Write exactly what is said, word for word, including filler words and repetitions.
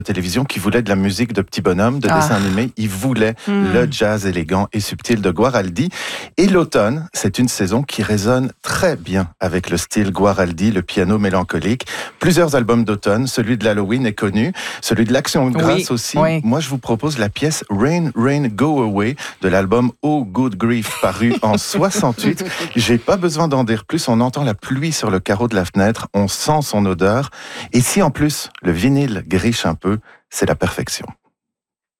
télévision qui voulait de la musique de petits bonhommes, de Ah. dessins animés. Il voulait Mm. le jazz élégant et subtil de Guaraldi. Et l'automne, c'est une saison qui résonne très bien avec le style Guaraldi, le piano mélancolique. Plusieurs albums d'automne, celui de l'Halloween est connu, celui de l'Action de grâce Oui, aussi. oui. Moi, je vous propose la pièce Rain, Rain, Go Away de l'album Oh Good Grief, paru en soixante-huit. J'ai pas besoin d'en dire plus, on entend la pluie sur le carreau de la fenêtre, on sent son odeur. Et si en plus, le vinyle griche un peu, c'est la perfection.